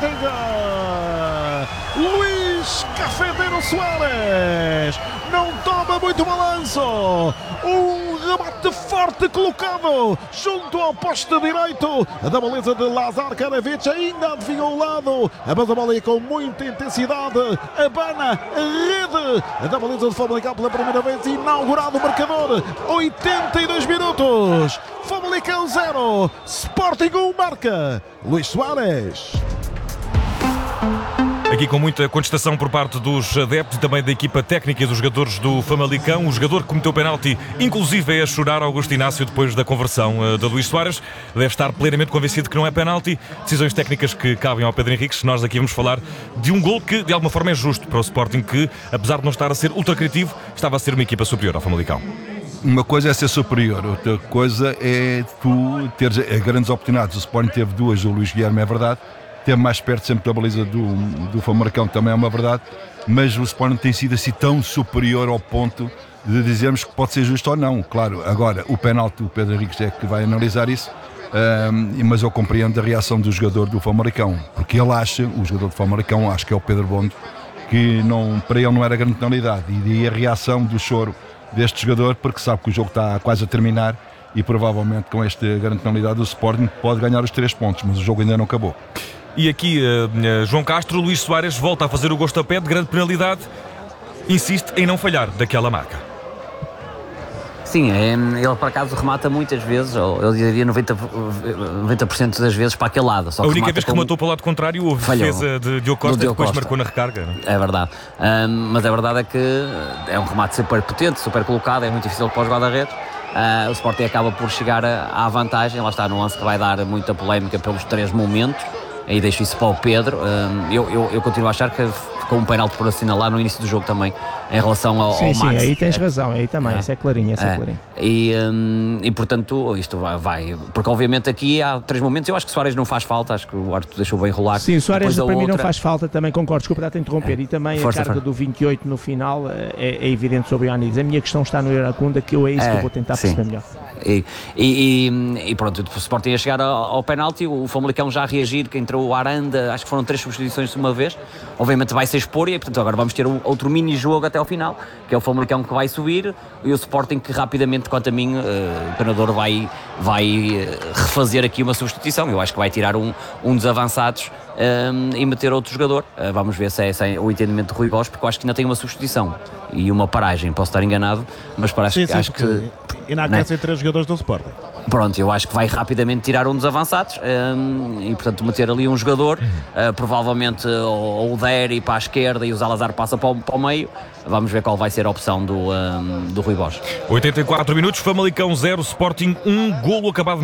Benfica. Luís Cafeteiro Soares não toma muito balanço. Um remate forte colocado junto ao poste direito da baliza de Lazar Karavic, ainda adivinhou o lado, mas a bola aí com muita intensidade abana a rede da baliza de Famalicão pela primeira vez, inaugurado o marcador. 82 minutos, Famalicão 0, Sporting 1, marca Luís Soares. Aqui com muita contestação por parte dos adeptos e também da equipa técnica e dos jogadores do Famalicão. O jogador que cometeu penalti, inclusive, é a chorar, Augusto Inácio, depois da conversão de Luís Soares. Deve estar plenamente convencido que não é penalti. Decisões técnicas que cabem ao Pedro Henriques. Nós aqui vamos falar de um gol que, de alguma forma, é justo para o Sporting, que, apesar de não estar a ser ultra criativo, estava a ser uma equipa superior ao Famalicão. Uma coisa é ser superior, outra coisa é tu teres grandes oportunidades. O Sporting teve duas, o Luís Guilherme, é verdade. Teve mais perto sempre da baliza do Famalicão, também é uma verdade, mas o Sporting tem sido assim tão superior ao ponto de dizermos que pode ser justo ou não. Claro, agora o penalti, o Pedro Henriques é que vai analisar isso, mas eu compreendo a reação do jogador do Famalicão, porque ele acha, o jogador do Famalicão, acho que é o Pedro Bondo, que não, para ele não era grande penalidade, e daí a reação do choro deste jogador, porque sabe que o jogo está quase a terminar e provavelmente com esta grande penalidade o Sporting pode ganhar os 3 pontos, mas o jogo ainda não acabou. E aqui, João Castro, Luís Soares volta a fazer o gosto a pé de grande penalidade, insiste em não falhar daquela marca. Sim, ele por acaso remata muitas vezes, ou eu diria 90% das vezes para aquele lado. Só que a única vez que rematou para o lado contrário houve defesa de Diogo Costa e depois marcou na recarga. Não? É verdade, mas a verdade é que é um remate super potente, super colocado, é muito difícil para os guarda-redes. O Sporting acaba por chegar à vantagem, lá está, no lance que vai dar muita polémica pelos 3 momentos. Aí deixo isso para o Pedro. Eu continuo a achar que ficou um penalti por assinalar no início do jogo também, em relação ao Max. Sim, aí tens razão, aí também, isso é clarinho, clarinho. E portanto, isto vai, porque obviamente aqui há 3 momentos, eu acho que Soares não faz falta, acho que o árbitro deixou bem rolar. Sim, Soares para mim não faz falta, também concordo, desculpa estar a interromper, e também a carga do 28 no final é evidente sobre o Ioannidis. A minha questão está no Iracunda, que é isso que eu vou tentar perceber melhor. E pronto, o Sporting ia chegar ao penalti, o Famalicão já a reagir, que entrou o Aranda, acho que foram 3 substituições de uma vez, obviamente vai ser expor e portanto agora vamos ter outro mini-jogo até ao final, que é o Famalicão que vai subir e o Sporting que rapidamente, quanto a mim, o treinador vai refazer aqui uma substituição. Eu acho que vai tirar um dos avançados e meter outro jogador. Vamos ver se é o entendimento de Rui Bosch, porque eu acho que ainda tem uma substituição e uma paragem, posso estar enganado, mas parece acho que e na casa 3 jogadores do Sporting. Pronto, eu acho que vai rapidamente tirar um dos avançados e portanto meter ali um jogador, provavelmente ou o Deri para a esquerda e o Salazar passa para o meio. Vamos ver qual vai ser a opção do Rui Bosch. 84 minutos, Famalicão 0, Sporting 1, golo acabado